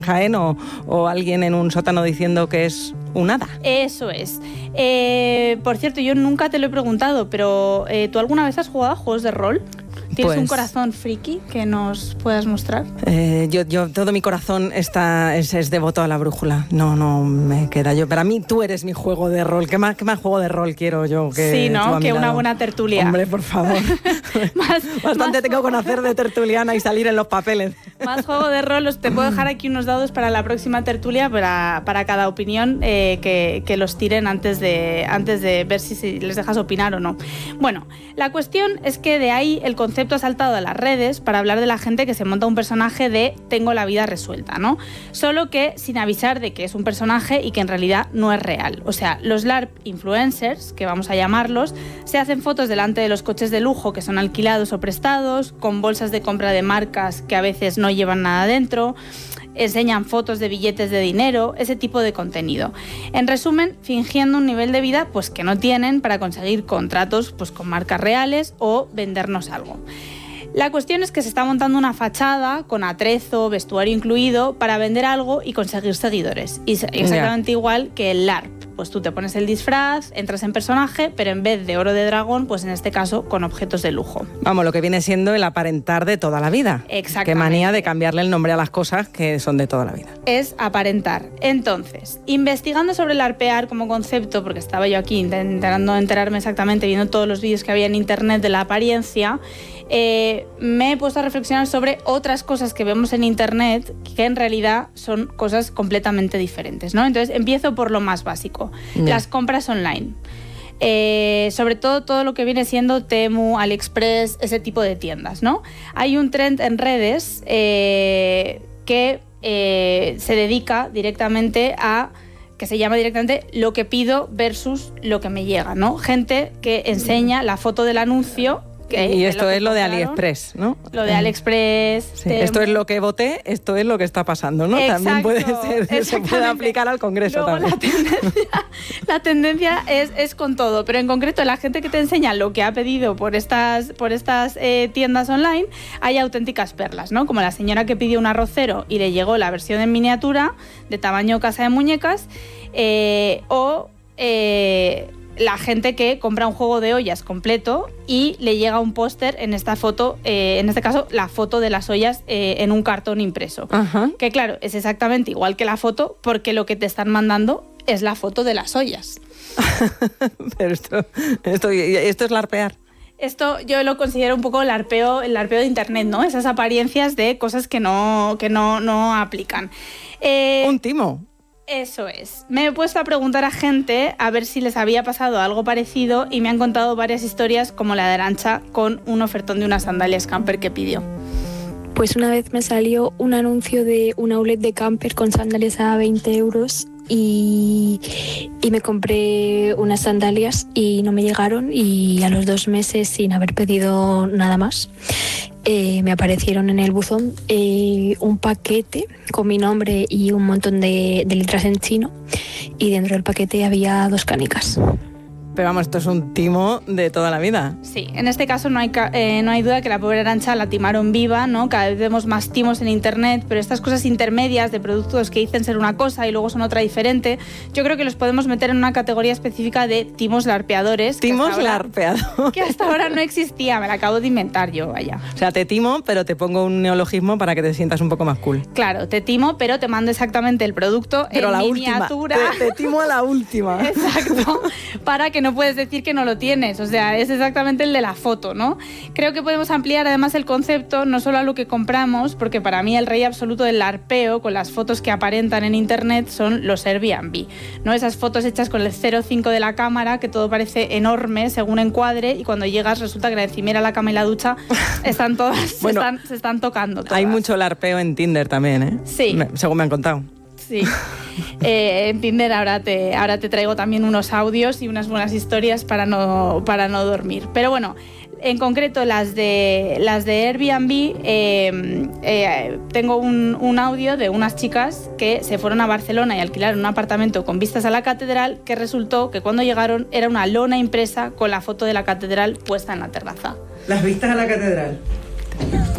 Jaén o alguien en un sótano diciendo que es un hada. Eso es. Por cierto, yo nunca te lo he preguntado, pero ¿tú alguna vez has jugado a juegos de rol? ¿Tienes un corazón friki que nos puedas mostrar? Yo todo mi corazón es devoto a la brújula. No me queda yo. Para mí tú eres mi juego de rol. ¿Qué más juego de rol quiero yo que sí, ¿no? tú Que una buena tertulia. Hombre, por favor. Bastante tengo con hacer de tertuliana y salir en los papeles. Más juego de rol. Te puedo dejar aquí unos dados para la próxima tertulia para cada opinión que los tiren antes de ver si les dejas opinar o no. Bueno, la cuestión es que de ahí el concepto ha saltado a las redes para hablar de la gente que se monta un personaje de tengo la vida resuelta, ¿no? Solo que sin avisar de que es un personaje y que en realidad no es real. O sea, los LARP influencers, que vamos a llamarlos, se hacen fotos delante de los coches de lujo que son alquilados o prestados, con bolsas de compra de marcas que a veces no llevan nada dentro, enseñan fotos de billetes de dinero, ese tipo de contenido. En resumen, fingiendo un nivel de vida pues que no tienen para conseguir contratos pues con marcas reales o vendernos algo. La cuestión es que se está montando una fachada con atrezo, vestuario incluido, para vender algo y conseguir seguidores. Y exactamente igual que el LARP. Pues tú te pones el disfraz, entras en personaje, pero en vez de oro de dragón, pues en este caso con objetos de lujo. Vamos, lo que viene siendo el aparentar de toda la vida. Exactamente. Qué manía de cambiarle el nombre a las cosas que son de toda la vida. Es aparentar. Entonces, investigando sobre el arpear como concepto, porque estaba yo aquí intentando enterarme exactamente, viendo todos los vídeos que había en internet de la apariencia, me he puesto a reflexionar sobre otras cosas que vemos en internet que en realidad son cosas completamente diferentes, ¿no? Entonces empiezo por lo más básico, las compras online. Sobre todo lo que viene siendo Temu, AliExpress, ese tipo de tiendas, ¿no? Hay un trend en redes que se dedica directamente que se llama directamente lo que pido versus lo que me llega, ¿no? Gente que enseña la foto del anuncio. Y esto es lo de AliExpress, ¿no? Lo de AliExpress. Sí. Esto es lo que voté, esto es lo que está pasando, ¿no? Exacto, también puede ser, se puede aplicar al Congreso. Luego también. La tendencia es con todo, pero en concreto la gente que te enseña lo que ha pedido por estas tiendas online, hay auténticas perlas, ¿no? Como la señora que pidió un arrocero y le llegó la versión en miniatura de tamaño casa de muñecas, la gente que compra un juego de ollas completo y le llega un póster en esta foto, en este caso la foto de las ollas en un cartón impreso. Ajá. Que claro, es exactamente igual que la foto porque lo que te están mandando es la foto de las ollas. Pero esto es larpear. Esto yo lo considero un poco el larpeo de internet, ¿no? Esas apariencias de cosas que no aplican. Un timo. Eso es. Me he puesto a preguntar a gente a ver si les había pasado algo parecido y me han contado varias historias como la de Arantxa con un ofertón de unas sandalias camper que pidió. Pues una vez me salió un anuncio de un outlet de camper con sandalias a 20 euros y me compré unas sandalias y no me llegaron y a los 2 meses, sin haber pedido nada más, me aparecieron en el buzón un paquete con mi nombre y un montón de letras en chino y dentro del paquete había 2 canicas. Pero vamos, esto es un timo de toda la vida. Sí, en este caso no hay duda que la pobre Arantxa la timaron viva, ¿no? Cada vez vemos más timos en internet, pero estas cosas intermedias de productos que dicen ser una cosa y luego son otra diferente, yo creo que los podemos meter en una categoría específica de timos larpeadores. Timos larpeadores. Que hasta ahora no existía, me la acabo de inventar yo, vaya. O sea, te timo, pero te pongo un neologismo para que te sientas un poco más cool. Claro, te timo, pero te mando exactamente el producto pero en miniatura. Te timo a la última. Exacto, para que no puedes decir que no lo tienes, o sea, es exactamente el de la foto, ¿no? Creo que podemos ampliar además el concepto no solo a lo que compramos, porque para mí el rey absoluto del larpeo con las fotos que aparentan en internet son los Airbnb, ¿no? Esas fotos hechas con el 0,5 de la cámara, que todo parece enorme según encuadre y cuando llegas resulta que la encimera, la cama y la ducha están todas, bueno, se están tocando todas. Hay mucho larpeo en Tinder también, ¿eh? Sí. Según me han contado. Sí. En Tinder ahora te traigo también unos audios y unas buenas historias para no dormir. Pero bueno, en concreto las de Airbnb, tengo un audio de unas chicas que se fueron a Barcelona y alquilaron un apartamento con vistas a la catedral, que resultó que cuando llegaron era una lona impresa con la foto de la catedral puesta en la terraza. ¿Las vistas a la catedral?